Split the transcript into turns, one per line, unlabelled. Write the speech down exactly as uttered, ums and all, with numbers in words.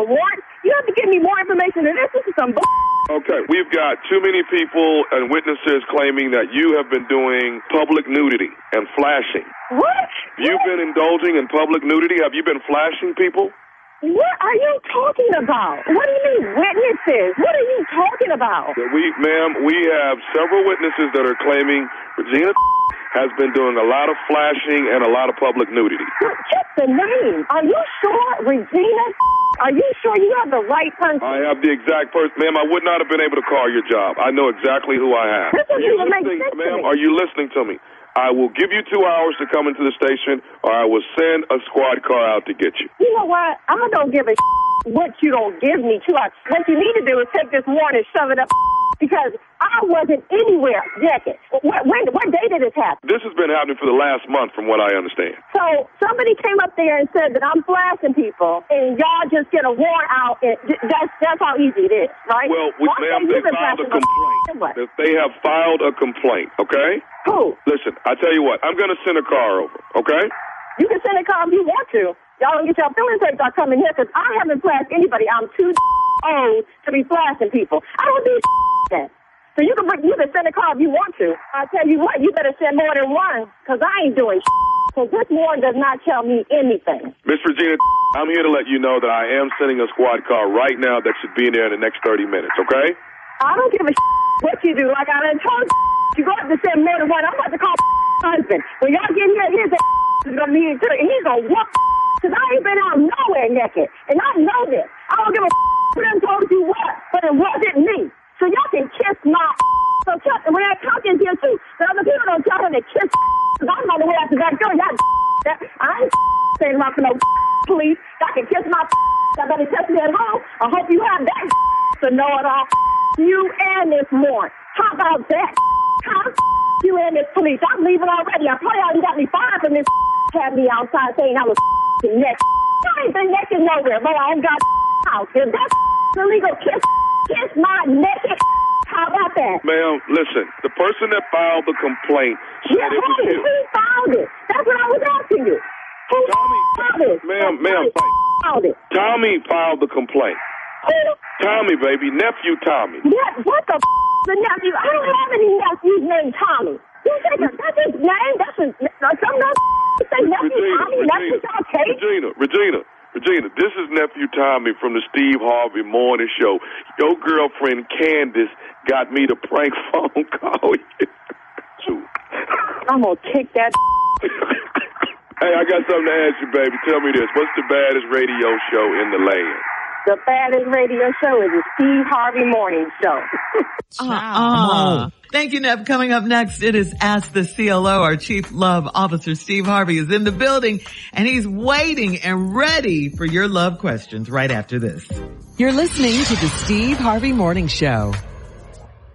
warrant? You have to give me more information than this. This is some bull.
Okay, we've got too many people and witnesses claiming that you have been doing public nudity and flashing.
What?
You've
what?
been indulging in public nudity? Have you been flashing people?
What are you talking about? What do you mean witnesses? What are you talking about?
We, ma'am, we have several witnesses that are claiming Regina has been doing a lot of flashing and a lot of public nudity.
Check the name. Are you sure, Regina? Are you sure you have the right person?
I have the exact person. Ma'am, I would not have been able to call your job. I know exactly who I have.
This doesn't even make sense to me.
Ma'am, are you listening to me? I will give you two hours to come into the station, or I will send a squad car out to get you.
You know what? I don't give a what you don't give me two hours. What you need to do is take this warrant and shove it up because I wasn't anywhere naked. What, when, what day did this happen?
This has been happening for the last month, from what I understand.
So somebody came up there and said that I'm flashing people, and y'all just get a warrant out. And that's that's how easy it is, right?
Well, we, ma'am, they filed a complaint. If they have filed a complaint, okay?
Who?
Listen, I tell you what, I'm going to send a car over, okay?
You can send a car if you want to. Y'all don't get your feelings hurt by coming here because I haven't flashed anybody. I'm too old to be flashing people. I don't do that. So you can you can send a car if you want to. I tell you what, you better send more than one because I ain't doing so this warrant does not tell me anything.
Miss Regina, I'm here to let you know that I am sending a squad car right now that should be in there in the next thirty minutes, okay?
I don't give a what you do. Like I done told you, you go up to send more than one. I'm about to call husband. When y'all get here, his is going to be too, and he's going to whoop because I ain't been out nowhere naked. And I know this. I don't give a who done told you what, but it wasn't me. So y'all can kiss my so Chuck, when I talk in here too, the other people don't tell him to kiss because I'm on the way out the back door. Y'all that I ain't saying about for no police. Y'all can kiss my y'all better test me at home. I hope you have that to know it all. You and this warrant. How about that? Huh? You and this police. I'm leaving already. I probably already got me fired from this had me outside saying I was naked. I ain't been naked nowhere, but I ain't got house. If that's illegal, kiss, kiss my naked. How about that?
Ma'am, listen. The person that filed the complaint said
yeah,
it was
hey,
you.
Who filed it? That's what I was asking you. Who
Tommy,
filed it?
Ma'am, ma'am,
filed it?
Tommy filed the complaint.
Who?
Tommy, baby. Nephew Tommy.
What, what the f*** the nephew? I don't have any nephews named Tommy. You say that, that's his name? That's his, some other say nephew
Regina,
Tommy?
Regina,
That's his case?
Regina, Regina, Regina, this is Nephew Tommy from the Steve Harvey Morning Show. Your girlfriend Candace got me to prank phone call you.
I'm going to kick that.
Hey, I got something to ask you, baby. Tell me this. What's the baddest radio show in the land?
The baddest radio show is the Steve Harvey Morning Show.
uh-uh. Thank you, Nev. Coming up next, it is Ask the C L O. Our Chief Love Officer, Steve Harvey, is in the building, and he's waiting and ready for your love questions right after this.
You're listening to the Steve Harvey Morning Show.